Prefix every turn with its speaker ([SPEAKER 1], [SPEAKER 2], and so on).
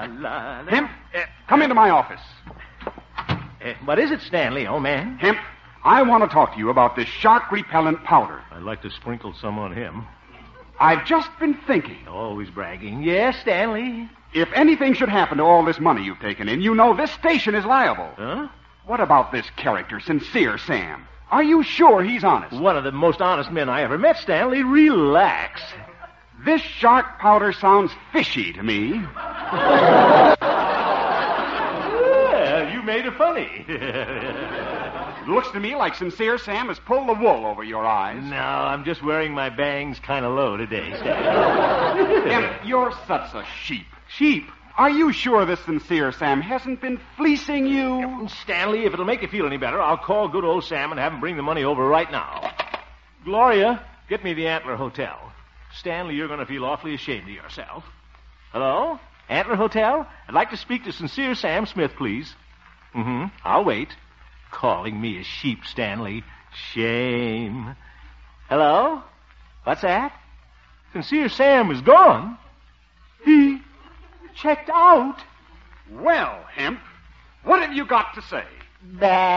[SPEAKER 1] la, la.
[SPEAKER 2] Hemp, come into my office.
[SPEAKER 1] What is it, Stanley, old man?
[SPEAKER 2] Hemp, I want to talk to you about this shark repellent powder.
[SPEAKER 3] I'd like to sprinkle some on him.
[SPEAKER 2] I've just been thinking.
[SPEAKER 1] Always bragging. Yes, Stanley.
[SPEAKER 2] If anything should happen to all this money you've taken in, you know this station is liable.
[SPEAKER 1] Huh?
[SPEAKER 2] What about this character, Sincere Sam? Are you sure he's honest?
[SPEAKER 1] One of the most honest men I ever met, Stanley. Relax.
[SPEAKER 2] This shark powder sounds fishy to me.
[SPEAKER 1] Well, you made it funny.
[SPEAKER 2] It looks to me like Sincere Sam has pulled the wool over your eyes.
[SPEAKER 1] No, I'm just wearing my bangs kind of low today, Stanley.
[SPEAKER 2] Hemp, you're such a sheep.
[SPEAKER 1] Sheep.
[SPEAKER 2] Are you sure this Sincere Sam hasn't been fleecing you?
[SPEAKER 1] Stanley, if it'll make you feel any better, I'll call good old Sam and have him bring the money over right now. Gloria, get me the Antler Hotel. Stanley, you're going to feel awfully ashamed of yourself. Hello? Antler Hotel? I'd like to speak to Sincere Sam Smith, please. I'll wait. Calling me a sheep, Stanley. Shame. Hello? What's that? Sincere Sam is gone. He checked out.
[SPEAKER 2] Well, Hemp, what have you got to say?
[SPEAKER 1] Bah.